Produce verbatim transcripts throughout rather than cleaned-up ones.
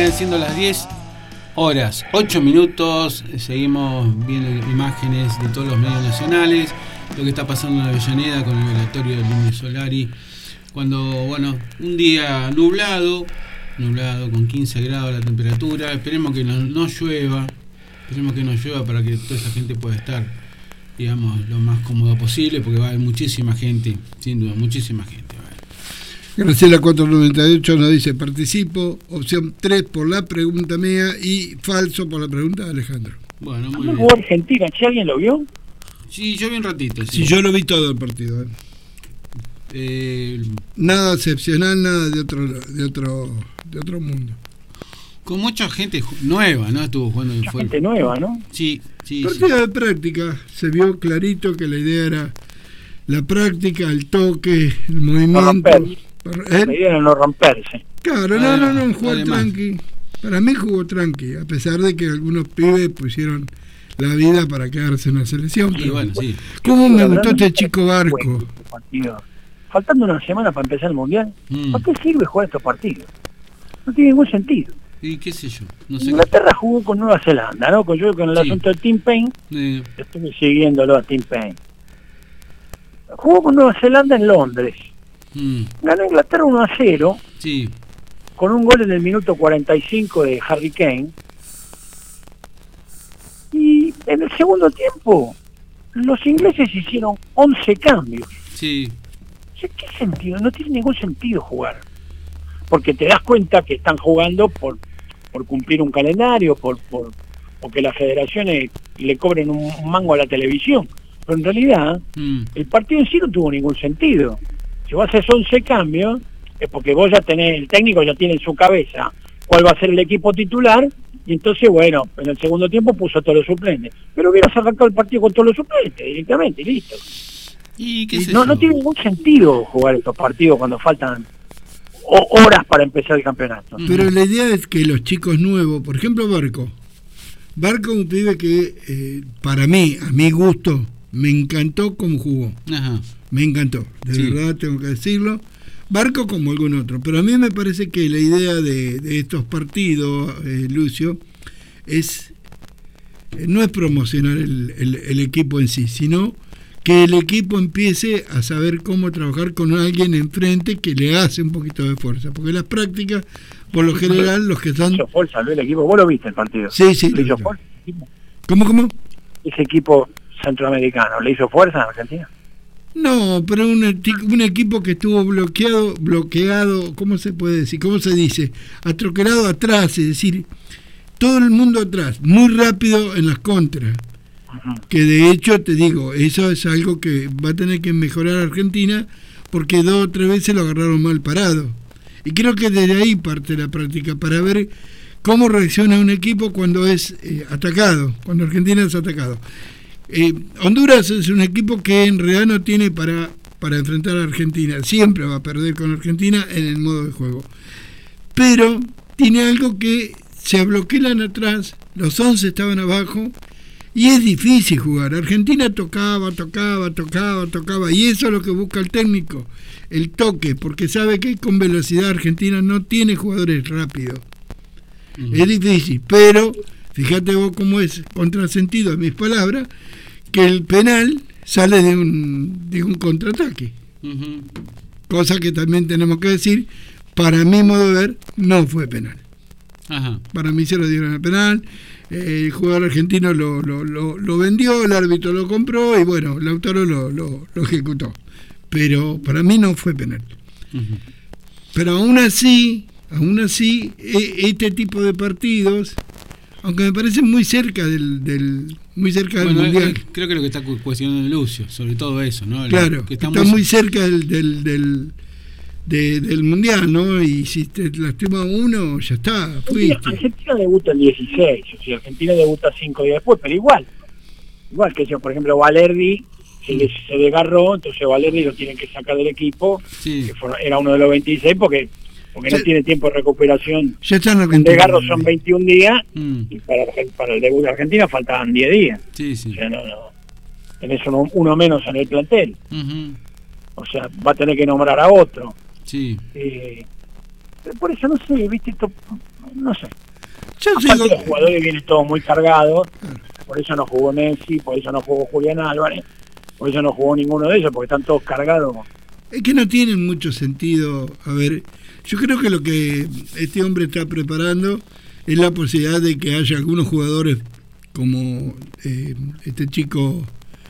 vienen siendo las diez horas, ocho minutos. Seguimos viendo imágenes de todos los medios nacionales, lo que está pasando en Avellaneda con el velatorio del Indio Solari. Cuando, bueno, un día nublado, nublado con quince grados la temperatura. Esperemos que no, no llueva, esperemos que no llueva para que toda esa gente pueda estar, digamos, lo más cómodo posible, porque va a haber muchísima gente, sin duda, muchísima gente. Graciela cuatro noventa y ocho nos dice: participo, opción tres por la pregunta mía y falso por la pregunta de Alejandro. Bueno, muy ¿Cómo bien. jugó Argentina? ¿Si alguien lo vio? Sí, yo vi un ratito. Sí, sí, yo lo vi todo el partido. ¿eh? Eh, nada excepcional, nada de otro, de otro, de otro mundo. Con mucha gente nueva, ¿no? Estuvo jugando en Mucha fue- gente nueva, ¿no? Sí, sí, sí. Partido de práctica, se vio clarito que la idea era la práctica, el toque, el movimiento. romperse. ¿Eh? La idea era no romperse. Claro, no, no, no, jugó Además. tranqui. Para mí jugó tranqui, a pesar de que algunos pibes pusieron la vida para quedarse en la selección. Y Pero bueno, sí. ¿cómo me La gustó verdad, este chico Barco? bueno, este partido. Faltando una semana para empezar el Mundial, Mm. ¿para qué sirve jugar estos partidos? No tiene ningún sentido. Y qué sé yo, no sé. Inglaterra jugó con Nueva Zelanda, ¿no? Con yo con el Sí. asunto de Tim Payne, Eh, estuve siguiéndolo a Tim Payne. Jugó con Nueva Zelanda en Londres. mm, Ganó Inglaterra uno a cero sí, con un gol en el minuto cuarenta y cinco de Harry Kane. Y en el segundo tiempo, los ingleses hicieron once cambios. sí. O sea, ¿qué sentido? No tiene ningún sentido jugar. Porque te das cuenta que están jugando por por cumplir un calendario, por por porque las federaciones le cobren un mango a la televisión. Pero en realidad, Mm, el partido en sí no tuvo ningún sentido. Si vos haces once cambios, es porque vos ya tenés, el técnico ya tiene en su cabeza cuál va a ser el equipo titular, y entonces, bueno, en el segundo tiempo puso a todos los suplentes. Pero hubieras arrancado el partido con todos los suplentes directamente, y listo. y qué Y sé no, yo. no tiene ningún sentido jugar estos partidos cuando faltan o- horas para empezar el campeonato. Pero la idea es que los chicos nuevos, por ejemplo Barco, Barco es un pibe que eh, para mí, a mi gusto, me encantó cómo jugó. Ajá. Me encantó, de Sí. verdad tengo que decirlo. Barco como algún otro, pero a mí me parece que la idea de, de estos partidos, eh, Lucio, es eh, no es promocionar el, el, el equipo en sí, sino que el equipo empiece a saber cómo trabajar con alguien enfrente que le hace un poquito de fuerza, porque las prácticas, por lo general, los que están... Hizo fuerza, ¿no? El equipo, vos lo viste el partido. Sí, sí. ¿Le lo hizo vi. fuerza ese equipo? ¿Cómo, cómo? Ese equipo centroamericano, ¿le hizo fuerza a Argentina? No, pero un, eti- un equipo que estuvo bloqueado, bloqueado, ¿cómo se puede decir? ¿Cómo se dice? Atroquelado atrás, es decir, todo el mundo atrás, muy rápido en las contras. Que de hecho, te digo, eso es algo que va a tener que mejorar Argentina, porque dos o tres veces lo agarraron mal parado. Y creo que desde ahí parte la práctica, para ver cómo reacciona un equipo cuando es eh, atacado, cuando Argentina es atacado. Eh, Honduras es un equipo que en realidad no tiene para, para enfrentar a Argentina, siempre va a perder con Argentina en el modo de juego, pero tiene algo que se bloquean atrás, los once estaban abajo y es difícil jugar. Argentina tocaba, tocaba, tocaba, tocaba, y eso es lo que busca el técnico, el toque, porque sabe que con velocidad Argentina no tiene jugadores rápidos. Uh-huh. Es difícil, pero fíjate vos cómo es contrasentido a mis palabras, que el penal sale de un, de un contraataque. Uh-huh. Cosa que también tenemos que decir, para mi modo de ver, no fue penal. Ajá. Para mí se lo dieron a penal, eh, el jugador argentino lo, lo, lo, lo vendió, el árbitro lo compró y bueno, Lautaro lo, lo, lo ejecutó. Pero para mí no fue penal. Uh-huh. Pero aún así, aún así, este tipo de partidos, aunque me parece muy cerca del, del muy cerca bueno, del mundial. Eh, creo que lo que está cuestionando Lucio, sobre todo eso, ¿no? Claro, que está, está muy, muy cerca del, del, del, de, del mundial, ¿no? Y si te lastima uno, ya está, fuiste. Argentina debuta el dieciséis, o sea, Argentina debuta cinco días después, pero igual, igual que yo, por ejemplo, Valerdi se, le, se desgarró, entonces Valerdi lo tienen que sacar del equipo, sí. que fue, era uno de los veintiséis porque porque no sí. tiene tiempo de recuperación. Ya está en el desgarro son veintiún días mm. y para, para el debut de Argentina faltaban diez días. Sí, sí. O sea, no, no, tenés uno, uno menos en el plantel. Uh-huh. O sea, va a tener que nombrar a otro. Sí. Eh, por eso no sé, viste, esto, no sé. Yo Aparte, sigo... los jugadores vienen todos muy cargados, por eso no jugó Messi, por eso no jugó Julián Álvarez, por eso no jugó ninguno de ellos, porque están todos cargados. Es que no tienen mucho sentido. A ver, yo creo que lo que este hombre está preparando es la posibilidad de que haya algunos jugadores como eh, este chico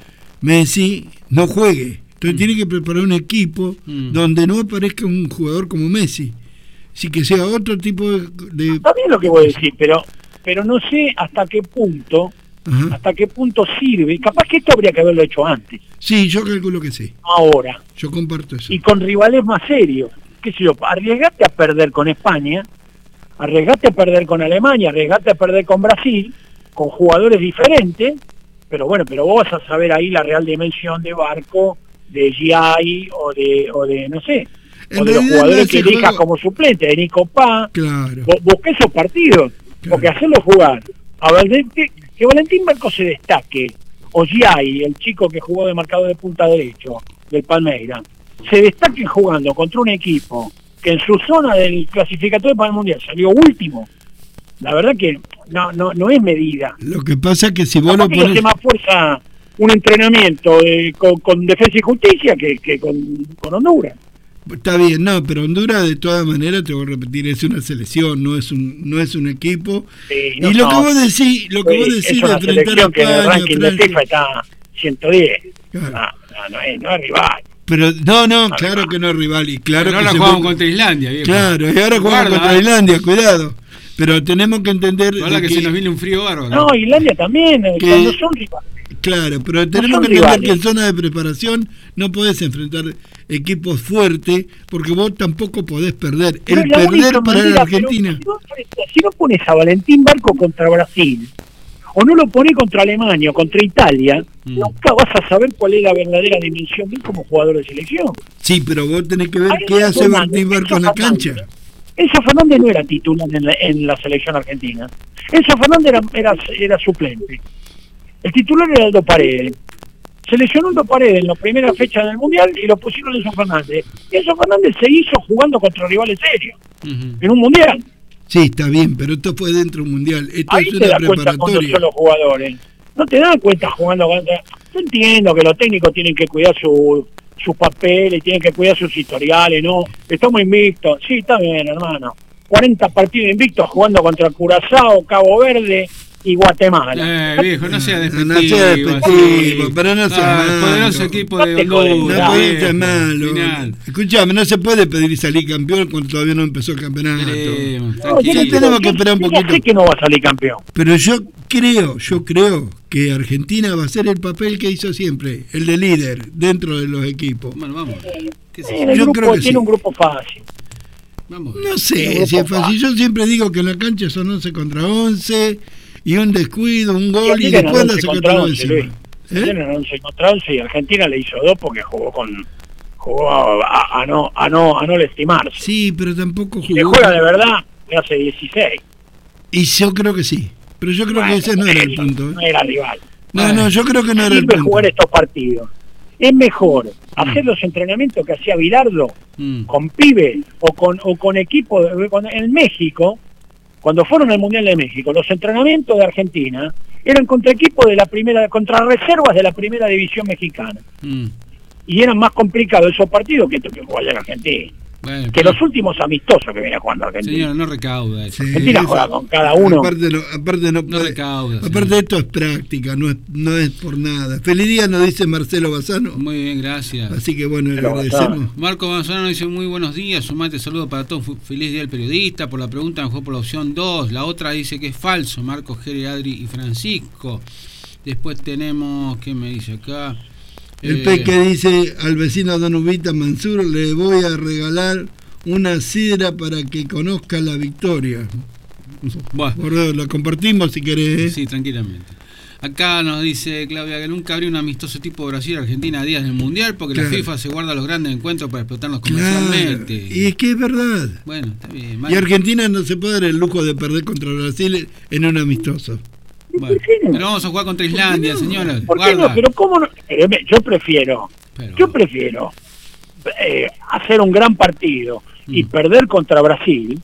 Messi no juegue. Entonces mm. tiene que preparar un equipo mm. donde no aparezca un jugador como Messi, sí que sea otro tipo de... de... Está bien lo que voy a decir, pero pero no sé hasta qué punto, Ajá. hasta qué punto sirve. Capaz que esto habría que haberlo hecho antes. Sí, yo calculo que sí. Ahora. Yo comparto eso. Y con rivales más serios. ¿Qué sé yo? Arriesgate a perder con España, arriesgate a perder con Alemania, arriesgate a perder con Brasil, con jugadores diferentes, pero bueno, pero vos vas a saber ahí la real dimensión de Barco, de Giai o de, o de no sé, en o de los jugadores no que elijas juego... como suplente, de Nico Pá. Claro. Busqué esos partidos, claro. Porque hacerlo jugar. A ver, que, que Valentín Barco se destaque, o Giai, el chico que jugó de marcado de punta derecho, del Palmeiras, se destaquen jugando contra un equipo que en su zona del clasificatorio para el Mundial salió último. La verdad que no no no es medida. Lo que pasa es que si vos lo pones... hace más fuerza un entrenamiento eh, con, con Defensa y Justicia que, que con, con Honduras. Está bien, no, pero Honduras de todas maneras, te voy a repetir, es una selección, no es un no es un equipo. Sí, no, y lo no, que vos decís, lo que sí, vos decís es una de enfrentar a España, que en el ranking Francia, de FIFA está ciento diez. Claro. No, no, no, es, no es rival. Pero no, no, no claro rival. que no es rival. Y claro pero que ahora se jugamos puede... contra Islandia, viejo. Claro, y ahora jugamos Guarda, contra eh. Islandia, cuidado. Pero tenemos que entender... Ahora que, que se nos viene un frío bárbaro. No, Islandia también, que... no son rivales. Claro, pero tenemos no que entender rivales. que en zona de preparación no podés enfrentar equipos fuertes porque vos tampoco podés perder. Pero El la perder para manera, la Argentina... Pero, si, no, si no pones a Valentín Barco contra Brasil, o no lo pones contra Alemania o contra Italia, mm. nunca vas a saber cuál es la verdadera dimensión de como jugador de selección. Sí, pero vos tenés que ver Ahí qué hace Fernández, Valentín Barco en la cancha. Enzo Fernández no era titular en la, en la selección argentina. Enzo Fernández era, era, era suplente. El titular era Aldo Paredes. Se lesionó Aldo Paredes en la primera fecha del Mundial y lo pusieron Enzo Fernández. Y Enzo Fernández se hizo jugando contra rivales serios uh-huh. en un Mundial. Sí, está bien, pero esto fue dentro de un Mundial. Esto Ahí es te una das cuenta cuando son los jugadores. No te das cuenta jugando contra... Yo entiendo que los técnicos tienen que cuidar su... sus papeles, tienen que cuidar sus historiales, ¿no? Estamos invictos. Sí, está bien, hermano. cuarenta partidos invictos jugando contra Curazao, Cabo Verde y Guatemala. Eh, viejo, no sea despectivo. No sea despectivo, pero no sea ah, malo. El poderoso equipo de Honduras. No puede ser malo. Escuchame, no se puede pedir salir campeón cuando todavía no empezó el campeonato. Queremos, no, sí, tenemos que esperar un poquito. Ya sé que no va a salir campeón. Pero yo creo, yo creo que Argentina va a hacer el papel que hizo siempre, el de líder dentro de los equipos. Bueno, vamos. ¿Qué es el yo grupo, creo que tiene sí. un grupo fácil. Vamos. No sé si es fácil. Yo siempre digo que en la cancha son once contra once y un descuido, un gol y, y después la se contra encima. ¿Eh? Tienen once contra once y Argentina le hizo dos porque jugó con jugó a, a, a no a no a no estimarse. Sí, pero tampoco jugó. Si juega de verdad, le hace dieciséis. Y yo creo que sí. Pero yo creo bueno, que ese no era el punto. ¿eh? No era rival. No, bueno, no, yo creo que no era el punto. Jugar estos partidos. Es mejor mm. hacer los entrenamientos que hacía Bilardo mm. con pibes o con o con equipos en México. Cuando fueron al Mundial de México, los entrenamientos de Argentina eran contra equipos de la primera, contra reservas de la primera división mexicana. Mm. Y eran más complicados esos partidos que esto que juega en Argentina. Bueno, que pero... los últimos amistosos que viene jugando Argentina. Señor, no recauda. Sí, Argentina juega eso, con cada uno. Aparte no, aparte no, no recauda. Aparte señor. Esto es práctica, no es, no es por nada. Feliz día nos dice Marcelo Bazano. Muy bien, gracias. Así que bueno, le agradecemos. Marco Bazano dice muy buenos días, sumate saludo para todos. Feliz día al periodista. Por la pregunta me fue por la opción dos. La otra dice que es falso. Marco, Jere, Adri y Francisco. Después tenemos, ¿qué me dice acá? El eh, Peque dice al vecino Don Ubita Mansur, le voy a regalar una sidra para que conozca la victoria. Bueno. Por, la compartimos si querés. Sí, tranquilamente. Acá nos dice Claudia que nunca habría un amistoso tipo Brasil-Argentina a días del Mundial porque claro. La FIFA se guarda los grandes encuentros para explotarlos comercialmente. Claro. Y es que es verdad. Bueno, está bien. Y Argentina no se puede dar el lujo de perder contra Brasil en un amistoso. Bueno, pero vamos a jugar contra Islandia, no? Señora. ¿Por qué no? Pero cómo no? Yo prefiero, pero... yo prefiero eh, hacer un gran partido y mm. perder contra Brasil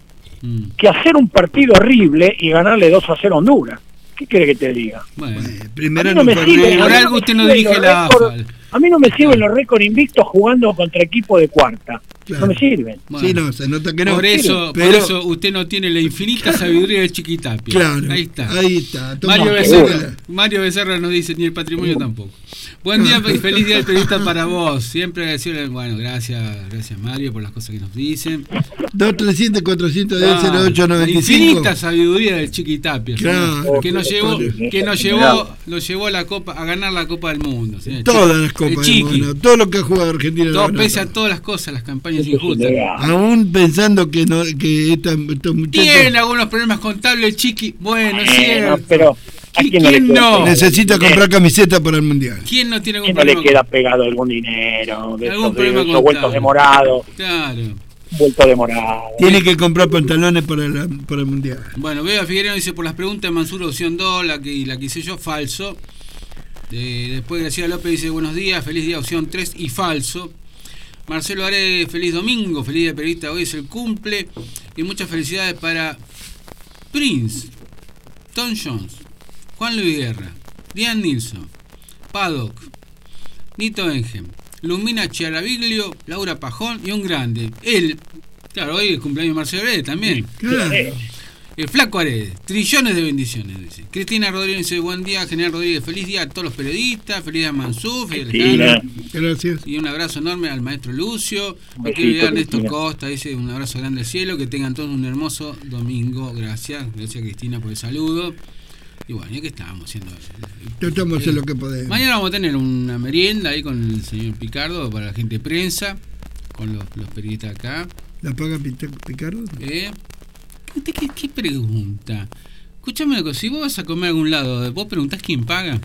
Mm. que hacer un partido horrible y ganarle dos a cero a Honduras. ¿Qué quiere que te diga? Bueno, Bueno, primero A mí no me fue sirve, horrible. por a mí algo me usted no sirven dirige los la récord- AFA. A mí no me sirven los récords invictos jugando contra equipos de cuarta. Claro. No me sirven. bueno. Sí, no, se nota que no. por eso, pero- por eso usted no tiene la infinita sabiduría del Chiquitapia. Claro, Ahí está. Ahí está. Toma, Mario seguro. Becerra, Mario Becerra no dice ni el patrimonio tampoco. Buen día y feliz día del periodista para vos. Siempre decirle, bueno, gracias, gracias Mario por las cosas que nos dicen. dos tres siete cuatro uno cero Ah, cero ocho nueve la cinco. infinita sabiduría del Chiquitapia, Claro. señor, que nos llevó, Claro. que nos llevó, lo llevó a la Copa, a ganar la Copa del Mundo. señor. Todas las El copas del Chiqui. mundo, todo lo que ha jugado Argentina. lo Todo, ganó pese a todo. todas las cosas, las campañas Eso es injustas. ilegal. Aún pensando que no, que esta- estos muchachos Tiene algunos problemas contables el Chiqui. Bueno, es Eh, cierto. no, pero ¿a ¿Qui- quién no le quién queda no? pegado? necesita comprar camiseta para el mundial. ¿Quién no tiene algún ¿Quién no le problema? queda pegado algún dinero? De Algún esos, de problema esos contable. vueltos de morado, Claro. vueltos de morado. Tiene que comprar pantalones para, la- para el mundial. Bueno, veo a Figueroa dice por las preguntas de Mansur opción dos, la que, la que hice yo, falso. Eh, después Graciela López dice buenos días, feliz día opción tres y falso. Marcelo Are, feliz domingo, feliz día de periodista, hoy es el cumple. Y muchas felicidades para Prince, Tom Jones, Juan Luis Guerra, Diane Nilsson, Paddock, Nito Engem, Lumina Chiaraviglio, Laura Pajón y un grande. Él, claro, hoy es el cumpleaños de Marcelo Are también. Claro. Eh, El Flaco Aredes, trillones de bendiciones, dice. Cristina Rodríguez dice, buen día, General Rodríguez, feliz día a todos los periodistas, feliz día a Mansuf y Cristina. Alejandro. Gracias. Y un abrazo enorme al maestro Lucio. Un No quiero besito, olvidar a Néstor Cristina. Costa, dice un abrazo grande al cielo, que tengan todos un hermoso domingo. Gracias, gracias Cristina por el saludo. Y bueno, ya que estábamos haciendo. Tratamos de hacer lo que podemos. Mañana vamos a tener una merienda ahí con el señor Picardo para la gente de prensa, con los, los periodistas acá. ¿La paga Pita- Picardo? ¿Eh? ¿Qué, qué, qué pregunta? Escúchame una cosa, si vos vas a comer a algún lado, vos preguntás quién paga,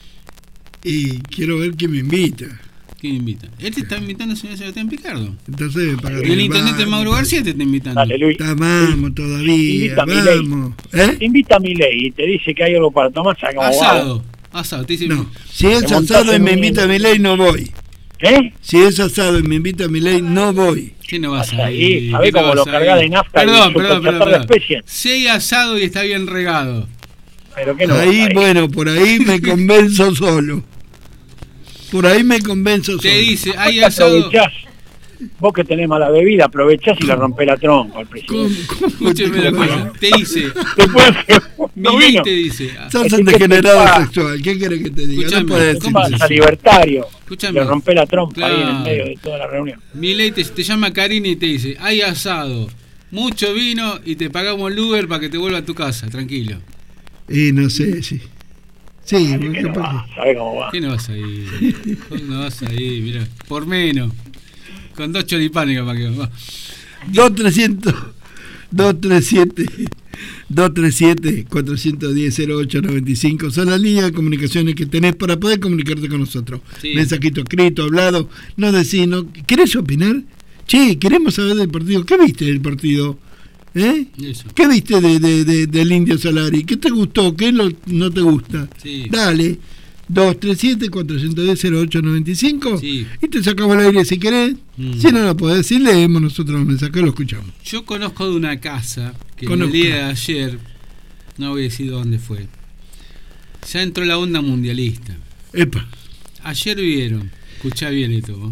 Y quiero ver quién me invita. quién invita. Él te está invitando, señor Sebastián Picardo. Entonces me paga Y el intendente Mauro García te está invitando. Dale, Luis. Está, vamos todavía, Invita a Milei. vamos. Te ¿Eh? invita a Milei y te dice que hay algo para tomar, ¿sabes cómo va? Asado, asado, te dice. No, si es Te montás asado y en me un- invita a mi ley, no voy. ¿Eh? Si es asado y me invita a mi ley, no voy. ¿Qué no vas Vas a ahí, ir? ¿sabés ¿Qué no cómo lo vas a cargás ir? de nafta y Perdón, su perdón, perdón, chatarra perdón. especie? Si hay asado y está bien regado. Pero que no vas Ahí, a ir. bueno, por ahí me convenzo solo. Por ahí me convenzo solo. Te dice, hay Aparte asado. aprovechás, vos que tenés mala bebida, aprovechás y le rompés la trompa al presidente. ¿Cómo, cómo Escúcheme te una convenzo? cosa. Te dice, Después, no Milei vino. te dice. ah, Sos Es un que degenerado te- sexual. ¿Qué querés que te diga? Escuchame, No puedes No decir vas eso. a libertario. Escúchame. Le rompés la trompa ahí en Claro. el medio de toda la reunión. Milei te, te llama Karina y te dice, hay asado, mucho vino y te pagamos el Uber para que te vuelva a tu casa, tranquilo. Y no sé, sí. Sí, Que no capaz va, ¿sabés cómo va? ¿Qué no vas a ir? ¿Cómo no vas a ir? Mirá, por menos. Con dos choripanes capaz que va. que- dos trescientos, dos tres siete, dos tres siete, cuatro uno cero, cero ocho nueve cinco son las líneas de comunicaciones que tenés para poder comunicarte con nosotros. Sí. Mensajito escrito, hablado, no decís, no, ¿querés opinar? Che, queremos saber del partido. ¿Qué viste del partido? ¿Eh? Eso. ¿Qué viste de, de, de- del Indio Solari? ¿Qué te gustó? ¿Qué lo- no te gusta? Sí. Dale, dos tres siete, cuatro uno cero, cero ocho nueve cinco Sí. y te sacamos al aire si querés. Mm. Si no lo podés decir, leemos nosotros los mensajes, lo escuchamos. Yo conozco de una casa que Conozco. el día de ayer, no voy a decir dónde fue, ya entró la onda mundialista. Epa, Ayer vieron, escuchá bien esto, vos.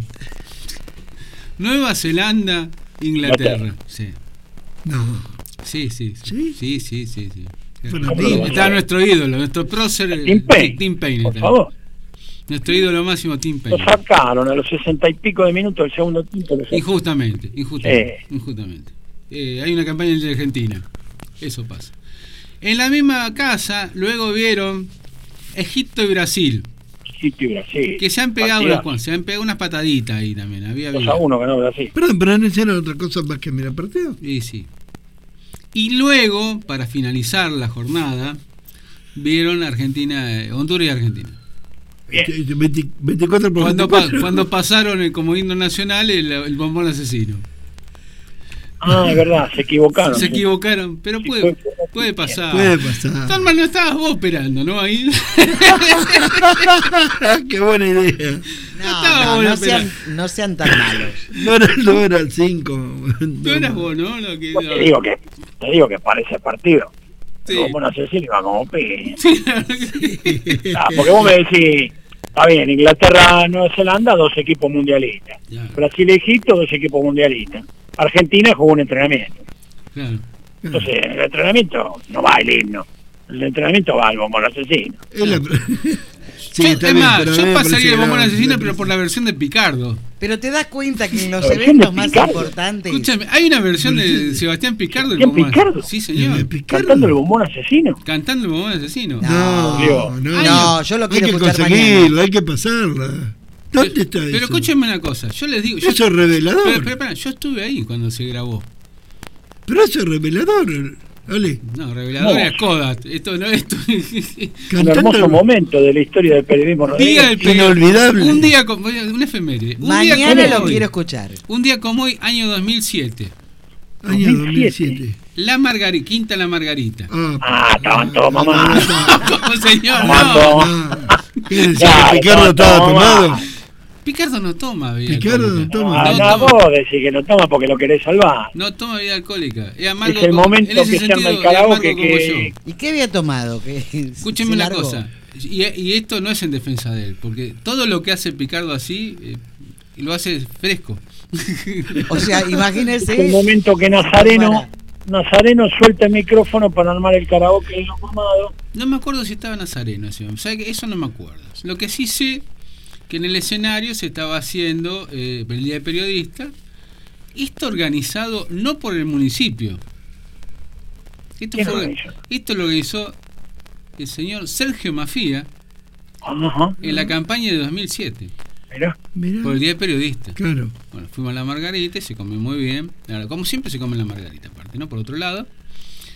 Nueva Zelanda, Inglaterra. Sí, no. sí, sí. ¿Sí? Sí, sí, sí. sí. Para ¿Cómo ti, lo vas a Está ver? nuestro ídolo, nuestro prócer Tim Payne, Tim Payne por está. favor. Nuestro ídolo máximo Tim Lo Payne. sacaron a los sesenta y pico de minutos del segundo tiempo. lo sacaron. Injustamente, injustamente. Sí. injustamente. Eh, hay una campaña en Argentina. Eso pasa. En la misma casa, luego vieron Egipto y Brasil, Sitio y Brasil. que se han pegado Partidazo. unas cuantas, se han pegado unas pataditas ahí también. Había dos habido. a uno ganó Brasil. perdón, pero no hicieron otra cosa más que mirar partido. Y sí. Y luego, para finalizar la jornada, vieron Argentina, eh, Honduras y Argentina. Bien. Este, veinte veinticuatro por Cuando, pa- veinticuatro. cuando pasaron el, como himno nacional el, el bombón asesino. Ah, es verdad, se equivocaron. Se sí. equivocaron, pero Sí, puede, fue- puede pasar. Puede pasar. Talman, no estabas vos operando, ¿no? Ahí. Qué buena idea. estaba No, no, bueno, no sean, no sean tan malos. No era, no era el cinco. No eras vos, ¿no? Lo que, Yo te digo que te digo que para ese partido, Sí. el bombón asesino iba como piña. Sí. Ah, porque vos me decís, está bien, Inglaterra, Nueva Zelanda, dos equipos mundialistas. Ya, Brasil, Egipto, dos equipos mundialistas. Argentina jugó un entrenamiento. claro. Entonces, el entrenamiento no va el himno. El entrenamiento va el bombón asesino. Es la... Sí, yo, está es bien, más, pero a yo mí me pasaría parece el bombón grave, asesino, la pero por la versión de Picardo. Pero te das cuenta que en los La versión eventos de más Picardo. importantes... Escúchame, hay una versión de Sebastián Picardo del ¿Sebastián bombón Picardo? Sí, El de señor. Picardo. Cantando el bombón asesino. Cantando el bombón asesino. No. No, no, No, yo lo hay quiero que escuchar conseguirla, mañana. hay que pasarla. ¿Dónde está eso? Pero escúchenme una cosa, yo les digo... Yo, Eso es revelador. pero, pero, pero, yo estuve ahí cuando se grabó. Pero eso es revelador, Ale. No, revelador No. es Kodak. Esto no es esto. Un Cantando hermoso momento de la historia del periodismo Día radial. del periodista. Inolvidable. Un día como un efeméride. Un día Mañana como lo hoy. quiero escuchar. Un día como hoy, año dos mil siete. Año dos dos mil mil siete. siete. La Margarita, Quinta La Margarita. Ah, Ah, estaban todos mamá. ¿Cómo, señor? Tomando. No. ah. ¿Qué decía? Ya, ¿Que Picardo estaba toma. tomado? Picardo no toma bebida Picardo alcohólica. no toma. Ah, No, no, toma. vos decís que no toma porque lo querés salvar. No toma bebida alcohólica. Es amargo Es el como- momento en ese que se arma sentido, el es karaoke amargo como que- yo. ¿Y qué había tomado? Que Escúcheme se una largó. cosa. Y, y esto no es en defensa de él, porque todo lo que hace Picardo así, eh, lo hace fresco. O sea, Es el imagínense... momento que Nazareno, Para. Nazareno suelta el micrófono para armar el karaoke de los mamados. No me acuerdo si estaba Nazareno ese momento. O sea, que eso no me acuerdo. Lo que sí sé que en el escenario se estaba haciendo eh, el Día de Periodista. Esto organizado no por el municipio. Esto, ¿Quién fue- organizó? esto lo organizó el señor Sergio Mafía Ajá. en la campaña de dos mil siete. Mirá. Mirá. Por el Día de Periodista. Claro. Bueno, fuimos a la Margarita y se come muy bien. Ahora, como siempre se come la Margarita aparte, ¿no? Por otro lado.